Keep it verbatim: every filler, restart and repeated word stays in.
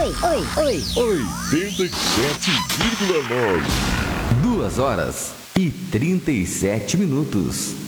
oi, oi, oi. oitenta e sete vírgula nove. Duas horas e trinta e sete minutos.